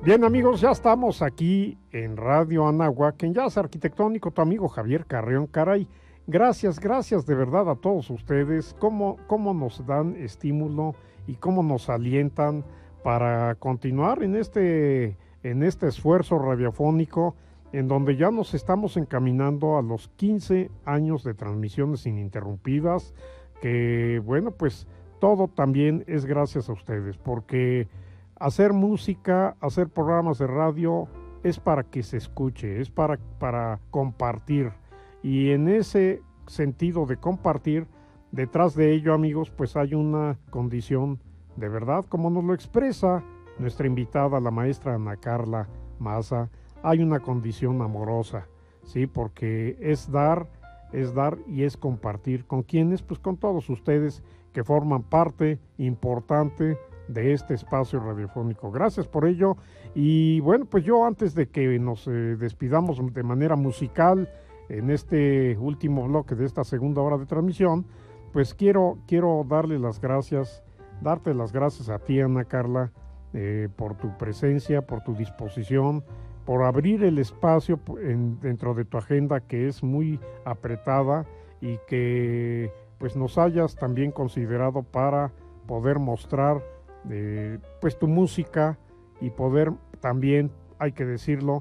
Bien, amigos, ya estamos aquí en Radio Anáhuac, en Jazz Arquitectónico, tu amigo Javier Carreón. Caray, gracias de verdad a todos ustedes, cómo nos dan estímulo y cómo nos alientan para continuar en este esfuerzo radiofónico, en donde ya nos estamos encaminando a los 15 años de transmisiones ininterrumpidas, que bueno, pues todo también es gracias a ustedes, porque hacer música, hacer programas de radio es para que se escuche, es para compartir. Y en ese sentido de compartir, detrás de ello, amigos, pues hay una condición de verdad, como nos lo expresa nuestra invitada, la maestra Ana Carla Maza, hay una condición amorosa, ¿sí? Porque es dar y es compartir. ¿Con quiénes? Pues con todos ustedes que forman parte importante de este espacio radiofónico. Gracias por ello. Y bueno, pues yo antes de que nos despidamos de manera musical en este último bloque de esta segunda hora de transmisión, pues quiero darte las gracias a ti, Ana Carla, por tu presencia, por tu disposición, por abrir el espacio dentro de tu agenda, que es muy apretada, y que pues nos hayas también considerado para poder mostrar pues tu música y poder también, hay que decirlo,